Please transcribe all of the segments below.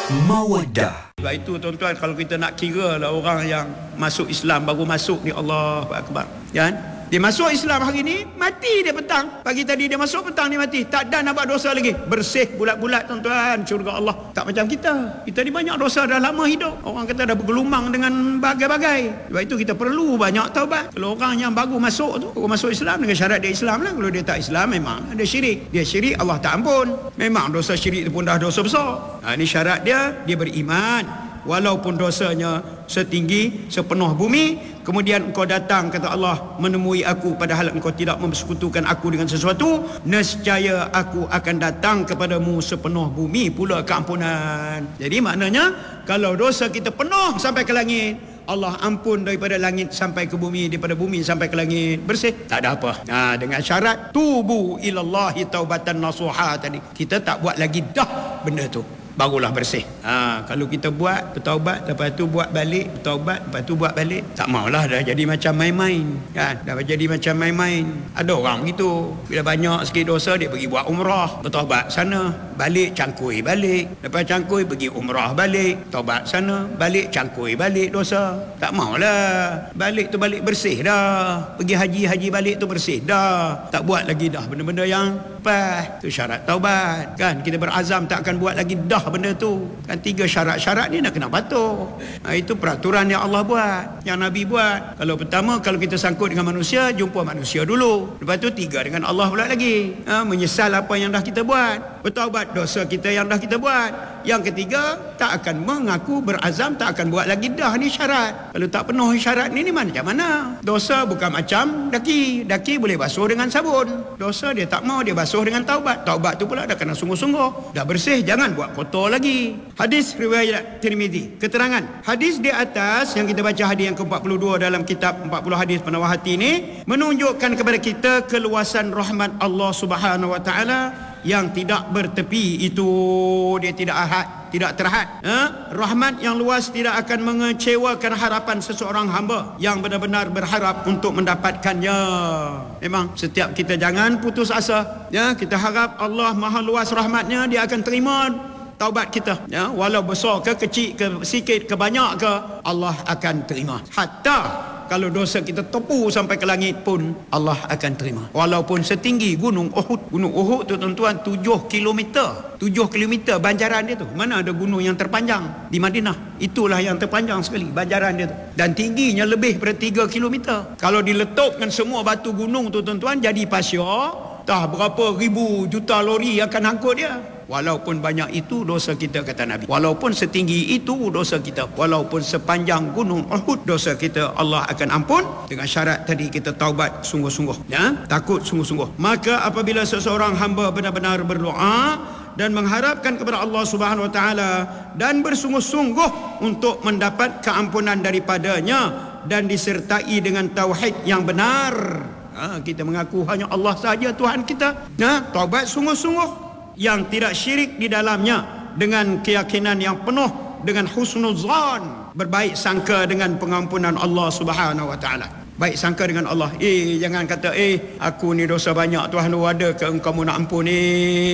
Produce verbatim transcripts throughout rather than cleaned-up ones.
Mawaddah. Sebab itu tuan-tuan, kalau kita nak kira lah orang yang masuk Islam baru masuk ni, Allahu Akbar, kan? Dia masuk Islam hari ni, mati dia petang. Pagi tadi dia masuk, petang dia mati. Tak ada nak buat dosa lagi. Bersih bulat-bulat tuan-tuan, syurga Allah. Tak macam kita. Kita ni banyak dosa dah lama hidup. Orang kata dah bergelumang dengan bagai-bagai. Sebab itu kita perlu banyak taubat. Kalau orang yang baru masuk tu, baru masuk Islam dengan syarat dia Islam lah. Kalau dia tak Islam, memang ada syirik. Dia syirik, Allah tak ampun. Memang dosa syirik tu pun dah dosa besar. Ha, ini syarat dia, dia beriman. Walaupun dosanya setinggi sepenuh bumi, kemudian engkau datang, kata Allah, menemui aku padahal engkau tidak mempersekutukan aku dengan sesuatu, nescaya aku akan datang kepadamu sepenuh bumi pula keampunan. Jadi maknanya kalau dosa kita penuh sampai ke langit, Allah ampun daripada langit sampai ke bumi, daripada bumi sampai ke langit, bersih, tak ada apa. Ha, dengan syarat tubu ilallahi taubatan nasuha tadi. Kita tak buat lagi dah benda tu, barulah bersih. Ha, kalau kita buat, bertaubat, lepas tu buat balik, bertaubat, lepas tu buat balik, tak maulah, dah jadi macam main-main, kan? Dah jadi macam main-main. Ada orang begitu, bila banyak sikit dosa, dia pergi buat umrah, bertaubat sana, balik cangkui balik, lepas cangkui pergi umrah balik, taubat sana, balik cangkui balik dosa. Tak maulah, balik tu balik bersih dah, pergi haji-haji balik tu bersih dah, tak buat lagi dah benda-benda yang pas. Tu syarat taubat, kan? Kita berazam tak akan buat lagi dah benda tu, kan? Tiga syarat-syarat ni nak kena patuh. Ha, itu peraturan yang Allah buat, yang Nabi buat. Kalau pertama, kalau kita sangkut dengan manusia, jumpa manusia dulu. Lepas tu tiga, dengan Allah pula lagi. Ha, menyesal apa yang dah kita buat, bertaubat dosa kita yang dah kita buat. Yang ketiga, tak akan mengaku, berazam tak akan buat lagi dah. Ni syarat. Kalau tak penuh syarat ni, ni macam mana? Dosa bukan macam daki. Daki boleh basuh dengan sabun. Dosa dia tak mau, dia basuh dengan taubat. Taubat tu pula dah kena sungguh-sungguh. Dah bersih, jangan buat kotor lagi. Hadis riwayat Tirmizi. Keterangan hadis di atas yang kita baca, hadis yang ke empat puluh dua dalam kitab empat puluh hadis penawar hati ini, menunjukkan kepada kita keluasan rahmat Allah Subhanahu wa taala yang tidak bertepi. Itu dia tidak ahad, tidak terhad. Ha? Rahmat yang luas tidak akan mengecewakan harapan seseorang hamba yang benar-benar berharap untuk mendapatkannya. Memang setiap kita jangan putus asa, ya. Kita harap Allah maha luas rahmatnya, dia akan terima taubat kita, ya. Walau besar ke kecil ke sikit ke banyak ke, Allah akan terima. Hatta kalau dosa kita tepu sampai ke langit pun Allah akan terima. Walaupun setinggi gunung Uhud. Gunung Uhud tu tuan-tuan tujuh kilometer. tujuh kilometer banjaran dia tu. Mana ada gunung yang terpanjang? Di Madinah. Itulah yang terpanjang sekali banjaran dia tu. Dan tingginya lebih daripada tiga kilometer. Kalau diletupkan semua batu gunung tu tuan-tuan jadi pasir, dah berapa ribu juta lori akan angkut dia. Walaupun banyak itu dosa kita, kata Nabi. Walaupun setinggi itu dosa kita, walaupun sepanjang gunung Uhud dosa kita, Allah akan ampun dengan syarat tadi, kita taubat sungguh-sungguh, ya, takut sungguh-sungguh. Maka apabila seseorang hamba benar-benar berdoa dan mengharapkan kepada Allah Subhanahu wa taala dan bersungguh-sungguh untuk mendapat keampunan daripadanya dan disertai dengan tauhid yang benar, ha, kita mengaku hanya Allah sahaja Tuhan kita, nah, taubat sungguh-sungguh yang tidak syirik di dalamnya, dengan keyakinan yang penuh, dengan husnuzan, berbaik sangka dengan pengampunan Allah Subhanahu wa taala. Baik sangka dengan Allah. Eh, jangan kata eh aku ni dosa banyak Tuhan, ada ke engkau nak ampun ni?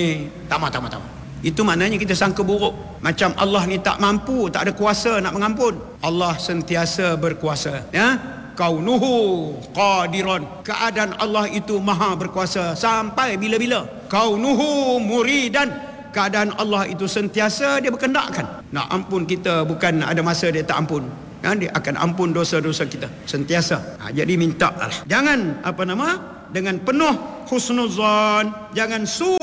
Tak mau, tak mau, tak mau. Itu maknanya kita sangka buruk. Macam Allah ni tak mampu, tak ada kuasa nak mengampun. Allah sentiasa berkuasa, ya. Kaunuhu qadiran, keadaan Allah itu maha berkuasa sampai bila-bila. Kaunuhu muridan, keadaan Allah itu sentiasa dia berkendakkan nak ampun kita, bukan ada masa dia tak ampun, ha, dia akan ampun dosa-dosa kita sentiasa. Ha, jadi minta lah, jangan apa nama dengan penuh husnuzan, jangan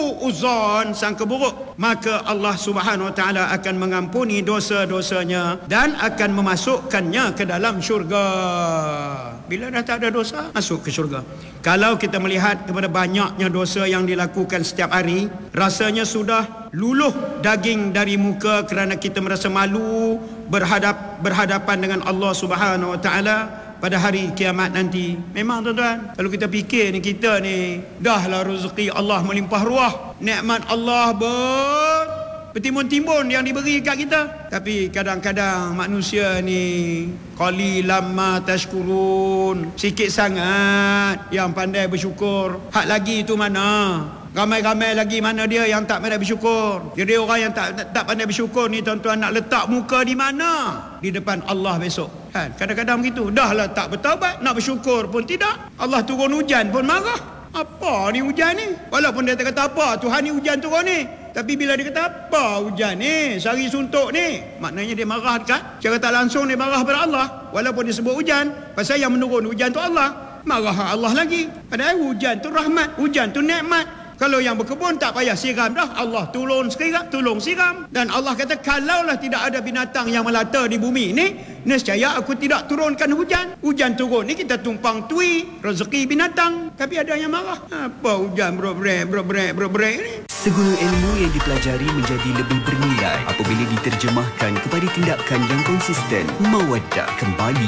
suuzan, sangka buruk, maka Allah Subhanahu wa taala akan mengampuni dosa-dosanya dan akan memasukkannya ke dalam syurga. Bila dah tak ada dosa, masuk ke syurga. Kalau kita melihat kepada banyaknya dosa yang dilakukan setiap hari, rasanya sudah luluh daging dari muka kerana kita merasa malu berhadap berhadapan dengan Allah Subhanahu wa taala pada hari kiamat nanti. Memang tuan-tuan, kalau kita fikir ni, kita ni dahlah rezeki Allah melimpah ruah, nikmat Allah ber bertimbun-timbun yang diberi kat kita, tapi kadang-kadang manusia ni qalilam ma tashkurun, sikit sangat yang pandai bersyukur. Hak lagi tu mana? Ramai-ramai lagi mana dia yang tak pandai bersyukur. Jadi orang yang tak tak, tak pandai bersyukur ni tuan-tuan nak letak muka di mana? Di depan Allah besok. Kan? Kadang-kadang begitu. Dah lah tak bertaubat, nak bersyukur pun tidak. Allah turun hujan pun marah. Apa ni hujan ni? Walaupun dia kata apa, Tuhan ni hujan turun ni. Tapi bila dia kata apa hujan ni, sari suntuk ni, maknanya dia marah kan? Secara tak langsung dia marah pada Allah. Walaupun dia sebut hujan, pasal yang menurun hujan tu Allah. Marah Allah lagi. Padahal hujan tu rahmat, hujan tu nikmat. Kalau yang berkebun tak payah siram dah, Allah tolong siram, tolong siram. Dan Allah kata kalaulah tidak ada binatang yang melata di bumi ni, nescaya aku tidak turunkan hujan. Hujan turun ni kita tumpang tui rezeki binatang. Tapi ada yang marah. Apa hujan bro-brek, bro-brek, bro-brek ni? Segala ilmu yang dipelajari menjadi lebih bernilai apabila diterjemahkan kepada tindakan yang konsisten. Mawaddah kembali